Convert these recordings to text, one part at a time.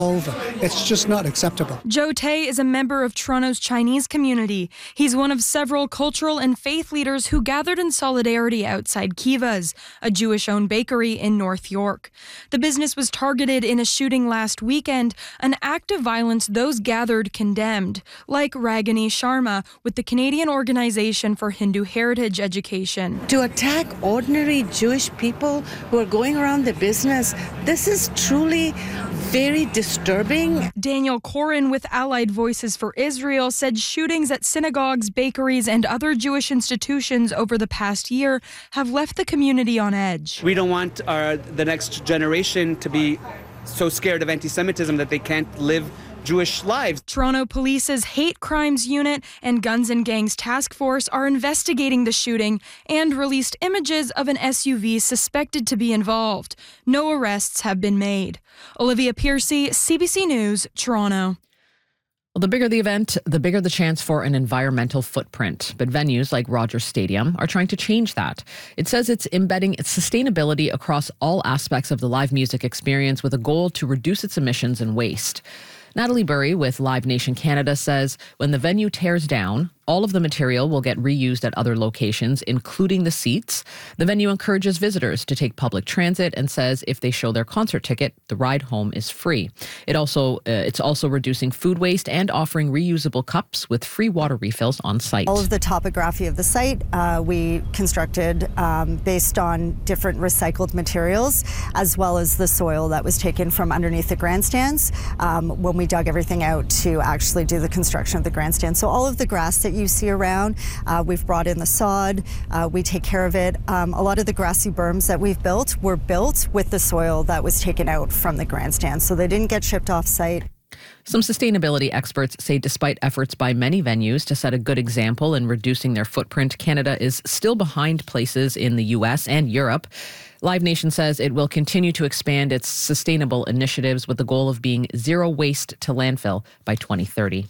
over. It's just not acceptable. Joe Tay is a member of Toronto's Chinese community. He's one of several cultural and faith leaders who gathered in solidarity outside Kiva's, a Jewish-owned bakery in North York. The business was targeted in a shooting last weekend, an act of violence those gathered condemned, like Ragini Sharma with the Canadian Organization for Hindu Heritage Education. To attack ordinary Jewish people who are going around their business, this is truly very disturbing. Daniel Corin with Allied Voices for Israel said shootings at synagogues, bakeries, and other Jewish institutions over the past year have left the community on edge. We don't want the next generation to be so scared of anti-Semitism that they can't live Jewish lives. Toronto Police's Hate Crimes Unit and Guns and Gangs Task Force are investigating the shooting and released images of an SUV suspected to be involved. No arrests have been made. Olivia Piercy, CBC News, Toronto. Well, the bigger the event, the bigger the chance for an environmental footprint. But venues like Rogers Stadium are trying to change that. It says it's embedding its sustainability across all aspects of the live music experience with a goal to reduce its emissions and waste. Natalie Burry with Live Nation Canada says when the venue tears down, all of the material will get reused at other locations, including the seats. The venue encourages visitors to take public transit and says if they show their concert ticket, the ride home is free. It's also reducing food waste and offering reusable cups with free water refills on site. All of the topography of the site we constructed based on different recycled materials, as well as the soil that was taken from underneath the grandstands when we dug everything out to actually do the construction of the grandstand. So all of the grass that you see around, we've brought in the sod, we take care of it. A lot of the grassy berms that we've built were built with the soil that was taken out from the grandstand, so they didn't get shipped off site. Some sustainability experts say despite efforts by many venues to set a good example in reducing their footprint, Canada is still behind places in the US and Europe. Live Nation says it will continue to expand its sustainable initiatives with the goal of being zero waste to landfill by 2030.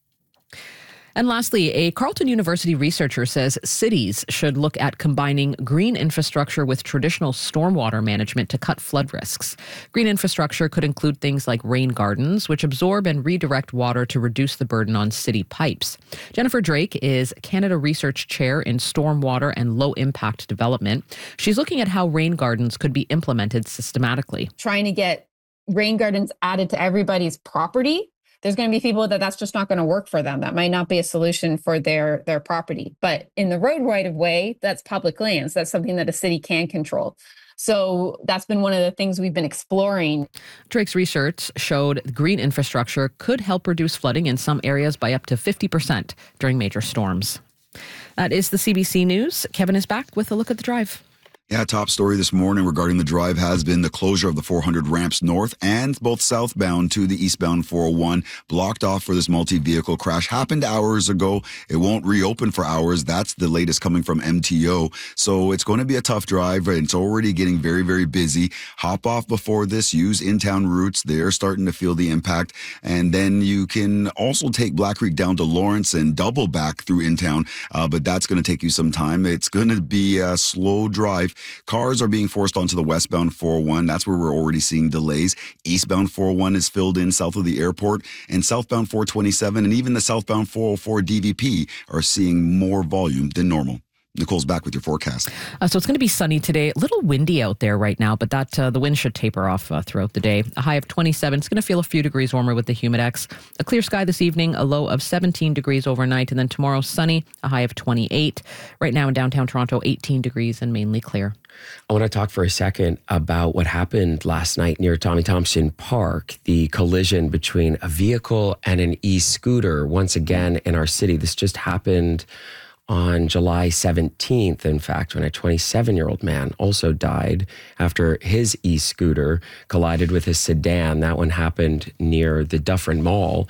And lastly, a Carleton University researcher says cities should look at combining green infrastructure with traditional stormwater management to cut flood risks. Green infrastructure could include things like rain gardens, which absorb and redirect water to reduce the burden on city pipes. Jennifer Drake is Canada Research Chair in Stormwater and Low Impact Development. She's looking at how rain gardens could be implemented systematically. Trying to get rain gardens added to everybody's property. There's going to be people that's just not going to work for them. That might not be a solution for their property. But in the road right of way, that's public lands. That's something that a city can control. So that's been one of the things we've been exploring. Drake's research showed green infrastructure could help reduce flooding in some areas by up to 50% during major storms. That is the CBC News. Kevin is back with a look at the drive. Yeah, top story this morning regarding the drive has been the closure of the 400 ramps north and both southbound to the eastbound 401, blocked off for this multi-vehicle crash. Happened hours ago. It won't reopen for hours. That's the latest coming from MTO. So it's going to be a tough drive. It's already getting very, very busy. Hop off before this. Use in-town routes. They're starting to feel the impact. And then you can also take Black Creek down to Lawrence and double back through in-town. But that's going to take you some time. It's going to be a slow drive. Cars are being forced onto the westbound 401. That's where we're already seeing delays. Eastbound 401 is filled in south of the airport, and southbound 427 and even the southbound 404 DVP are seeing more volume than normal. Nicole's back with your forecast. So it's going to be sunny today. A little windy out there right now, but that the wind should taper off throughout the day. A high of 27. It's going to feel a few degrees warmer with the Humidex. A clear sky this evening, a low of 17 degrees overnight, and then tomorrow sunny, a high of 28. Right now in downtown Toronto, 18 degrees and mainly clear. I want to talk for a second about what happened last night near Tommy Thompson Park, the collision between a vehicle and an e-scooter once again in our city. This just happened on July 17th, in fact, when a 27-year-old man also died after his e-scooter collided with his sedan. That one happened near the Dufferin Mall.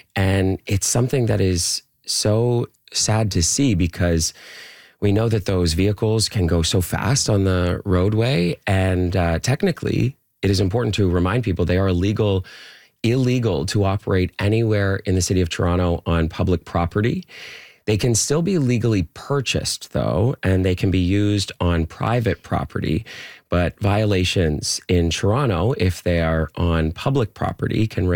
And it's something that is so sad to see because we know that those vehicles can go so fast on the roadway. And technically, it is important to remind people they are illegal to operate anywhere in the city of Toronto on public property. They can still be legally purchased, though, and they can be used on private property. But violations in Toronto, if they are on public property, can